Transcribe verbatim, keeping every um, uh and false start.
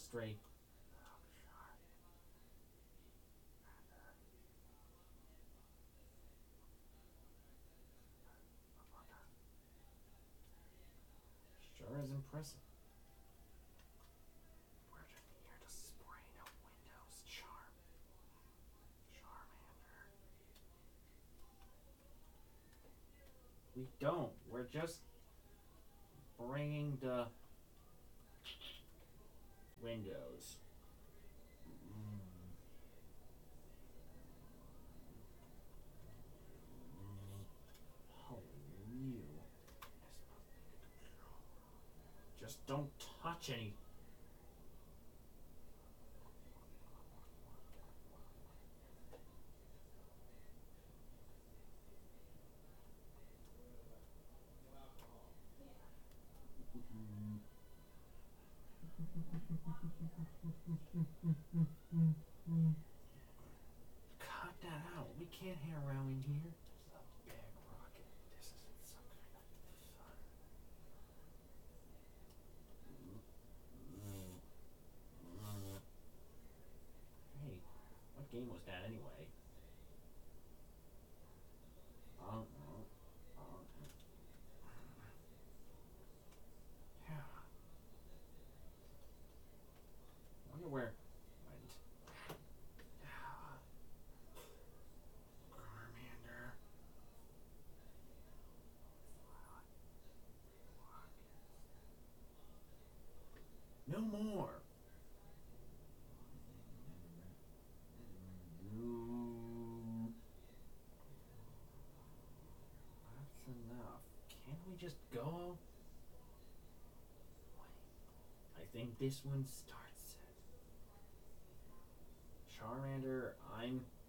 straight. Sure is impressive. We're here to spray no windows. Charm. Charmander. We don't. We're just bringing the windows. Oh, you. Just don't touch any. Cut that out. We can't hang around in here. This is a big rocket. This isn't some kind of fun. Hey, what game was that anyway? I don't know. I don't know. Yeah. I wonder where it went. Charmander. No more. That's enough. Can't we just go? I think this one starts it. Charmander, I'm